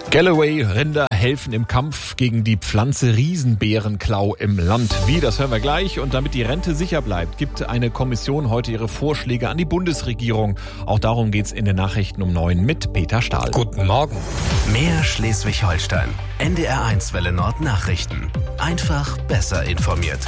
Galloway-Rinder helfen im Kampf gegen die Pflanze Riesenbeerenklau im Land. Wie, das hören wir gleich. Und damit die Rente sicher bleibt, gibt eine Kommission heute ihre Vorschläge an die Bundesregierung. Auch darum geht's in den Nachrichten um 9 mit Peter Stahl. Guten Morgen. Mehr Schleswig-Holstein. NDR1 Welle Nord Nachrichten. Einfach besser informiert.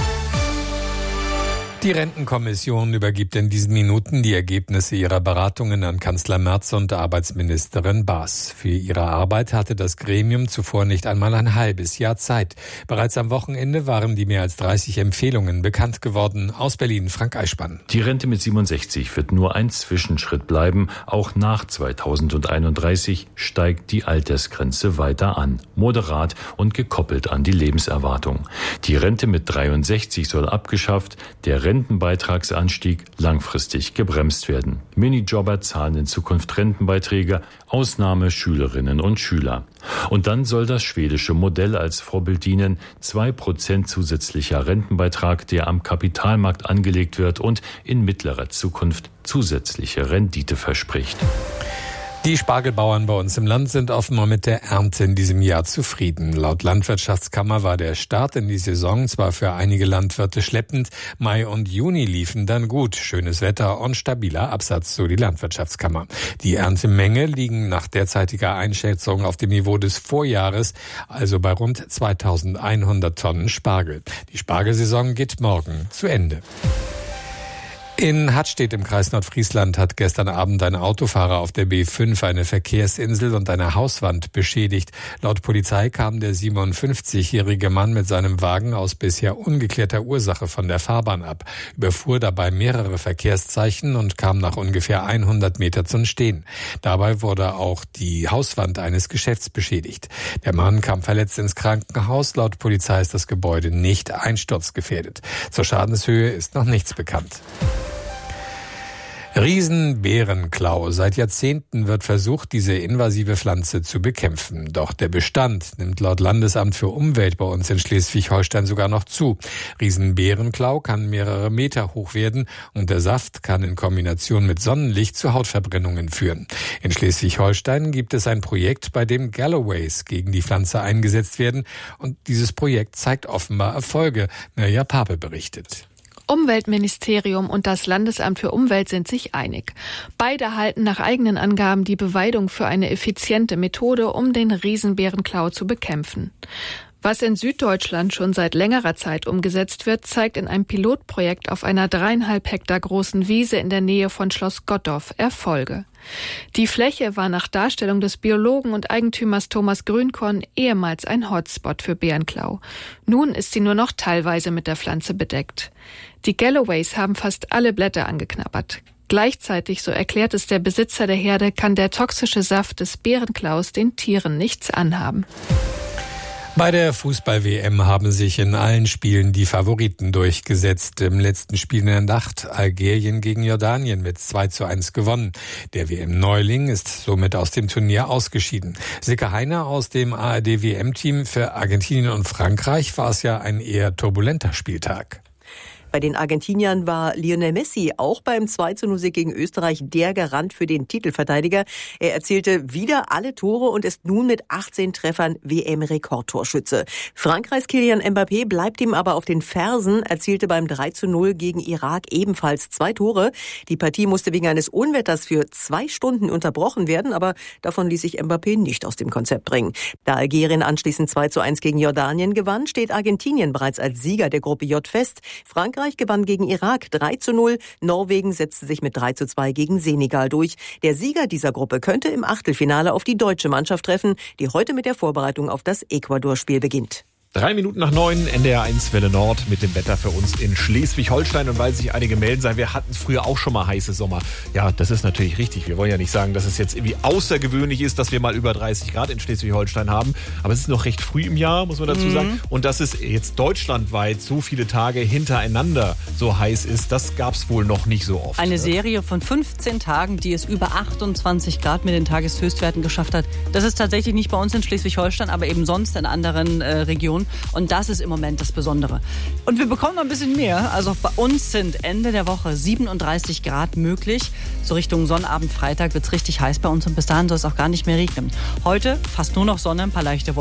Die Rentenkommission übergibt in diesen Minuten die Ergebnisse ihrer Beratungen an Kanzler Merz und Arbeitsministerin Baas. Für ihre Arbeit hatte das Gremium zuvor nicht einmal ein halbes Jahr Zeit. Bereits am Wochenende waren die mehr als 30 Empfehlungen bekannt geworden. Aus Berlin, Frank Eichspann. Die Rente mit 67 wird nur ein Zwischenschritt bleiben. Auch nach 2031 steigt die Altersgrenze weiter an. Moderat und gekoppelt an die Lebenserwartung. Die Rente mit 63 soll abgeschafft. Der Rentenbeitragsanstieg langfristig gebremst werden. Minijobber zahlen in Zukunft Rentenbeiträge, Ausnahme Schülerinnen und Schüler. Und dann soll das schwedische Modell als Vorbild dienen, 2% zusätzlicher Rentenbeitrag, der am Kapitalmarkt angelegt wird und in mittlerer Zukunft zusätzliche Rendite verspricht. Die Spargelbauern bei uns im Land sind offenbar mit der Ernte in diesem Jahr zufrieden. Laut Landwirtschaftskammer war der Start in die Saison zwar für einige Landwirte schleppend, Mai und Juni liefen dann gut. Schönes Wetter und stabiler Absatz, so die Landwirtschaftskammer. Die Erntemenge liegen nach derzeitiger Einschätzung auf dem Niveau des Vorjahres, also bei rund 2100 Tonnen Spargel. Die Spargelsaison geht morgen zu Ende. In Hattstedt im Kreis Nordfriesland hat gestern Abend ein Autofahrer auf der B5 eine Verkehrsinsel und eine Hauswand beschädigt. Laut Polizei kam der 57-jährige Mann mit seinem Wagen aus bisher ungeklärter Ursache von der Fahrbahn ab, überfuhr dabei mehrere Verkehrszeichen und kam nach ungefähr 100 Meter zum Stehen. Dabei wurde auch die Hauswand eines Geschäfts beschädigt. Der Mann kam verletzt ins Krankenhaus. Laut Polizei ist das Gebäude nicht einsturzgefährdet. Zur Schadenshöhe ist noch nichts bekannt. Riesenbeerenklau. Seit Jahrzehnten wird versucht, diese invasive Pflanze zu bekämpfen. Doch der Bestand nimmt laut Landesamt für Umwelt bei uns in Schleswig-Holstein sogar noch zu. Riesenbeerenklau kann mehrere Meter hoch werden und der Saft kann in Kombination mit Sonnenlicht zu Hautverbrennungen führen. In Schleswig-Holstein gibt es ein Projekt, bei dem Galloways gegen die Pflanze eingesetzt werden. Und dieses Projekt zeigt offenbar Erfolge. Mirja Pape berichtet. Umweltministerium und das Landesamt für Umwelt sind sich einig. Beide halten nach eigenen Angaben die Beweidung für eine effiziente Methode, um den Riesenbeerenklau zu bekämpfen. Was in Süddeutschland schon seit längerer Zeit umgesetzt wird, zeigt in einem Pilotprojekt auf einer 3,5 Hektar großen Wiese in der Nähe von Schloss Gottorf Erfolge. Die Fläche war nach Darstellung des Biologen und Eigentümers Thomas Grünkorn ehemals ein Hotspot für Beerenklau. Nun ist sie nur noch teilweise mit der Pflanze bedeckt. Die Galloways haben fast alle Blätter angeknabbert. Gleichzeitig, so erklärt es der Besitzer der Herde, kann der toxische Saft des Beerenklaus den Tieren nichts anhaben. Bei der Fußball-WM haben sich in allen Spielen die Favoriten durchgesetzt. Im letzten Spiel in der Nacht Algerien gegen Jordanien mit 2:1 gewonnen. Der WM-Neuling ist somit aus dem Turnier ausgeschieden. Silke Heiner aus dem ARD-WM-Team für Argentinien und Frankreich war es ja ein eher turbulenter Spieltag. Bei den Argentiniern war Lionel Messi auch beim 2:0-Sieg gegen Österreich der Garant für den Titelverteidiger. Er erzielte wieder alle Tore und ist nun mit 18 Treffern WM-Rekordtorschütze. Frankreichs Kylian Mbappé bleibt ihm aber auf den Fersen, erzielte beim 3:0 gegen Irak ebenfalls 2 Tore. Die Partie musste wegen eines Unwetters für 2 Stunden unterbrochen werden, aber davon ließ sich Mbappé nicht aus dem Konzept bringen. Da Algerien anschließend 2:1 gegen Jordanien gewann, steht Argentinien bereits als Sieger der Gruppe J fest. Frankreich gewann gegen Irak 3:0. Norwegen setzte sich mit 3:2 gegen Senegal durch. Der Sieger dieser Gruppe könnte im Achtelfinale auf die deutsche Mannschaft treffen, die heute mit der Vorbereitung auf das Ecuador-Spiel beginnt. 3 Minuten nach 9, NDR1 Welle Nord mit dem Wetter für uns in Schleswig-Holstein. Und weil sich einige melden, sagen, wir hatten früher auch schon mal heiße Sommer. Ja, das ist natürlich richtig. Wir wollen ja nicht sagen, dass es jetzt irgendwie außergewöhnlich ist, dass wir mal über 30 Grad in Schleswig-Holstein haben. Aber es ist noch recht früh im Jahr, muss man dazu sagen. Und dass es jetzt deutschlandweit so viele Tage hintereinander so heiß ist, das gab es wohl noch nicht so oft. Eine Serie von 15 Tagen, die es über 28 Grad mit den Tageshöchstwerten geschafft hat. Das ist tatsächlich nicht bei uns in Schleswig-Holstein, aber eben sonst in anderen Regionen schon. Und das ist im Moment das Besondere. Und wir bekommen noch ein bisschen mehr. Also bei uns sind Ende der Woche 37 Grad möglich. So Richtung Sonnabend, Freitag wird es richtig heiß bei uns und bis dahin soll es auch gar nicht mehr regnen. Heute fast nur noch Sonne, ein paar leichte Wolken.